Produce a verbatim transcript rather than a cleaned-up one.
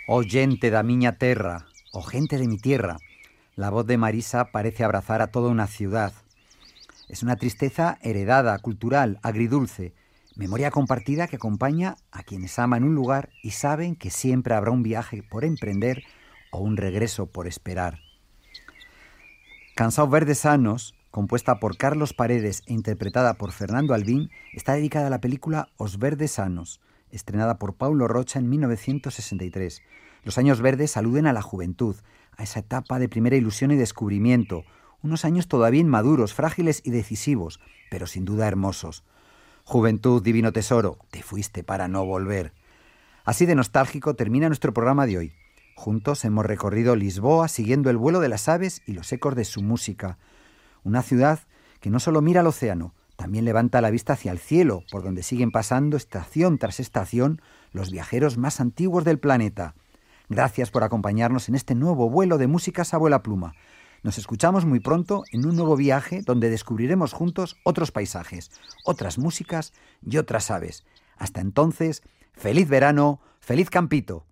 Oh gente da miña terra, oh gente de mi tierra. La voz de Marisa parece abrazar a toda una ciudad. Es una tristeza heredada, cultural, agridulce, memoria compartida que acompaña a quienes aman un lugar y saben que siempre habrá un viaje por emprender o un regreso por esperar. Cansaos verdes sanos, compuesta por Carlos Paredes e interpretada por Fernando Albín, está dedicada a la película Os verdes sanos, estrenada por Paulo Rocha en mil novecientos sesenta y tres. Los años verdes aluden a la juventud, a esa etapa de primera ilusión y descubrimiento, unos años todavía inmaduros, frágiles y decisivos, pero sin duda hermosos. Juventud, divino tesoro, te fuiste para no volver. Así de nostálgico termina nuestro programa de hoy. Juntos hemos recorrido Lisboa siguiendo el vuelo de las aves y los ecos de su música. Una ciudad que no solo mira al océano, también levanta la vista hacia el cielo, por donde siguen pasando estación tras estación los viajeros más antiguos del planeta. Gracias por acompañarnos en este nuevo vuelo de músicas Abuela Pluma. Nos escuchamos muy pronto en un nuevo viaje donde descubriremos juntos otros paisajes, otras músicas y otras aves. Hasta entonces, ¡feliz verano, feliz campito!